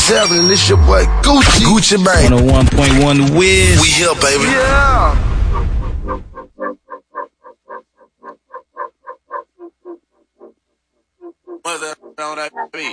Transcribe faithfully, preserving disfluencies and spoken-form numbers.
What's happening? This your boy Gucci. Gucci Mane. one oh one point one The Wiz. We here, baby. Yeah. What's that on that beat?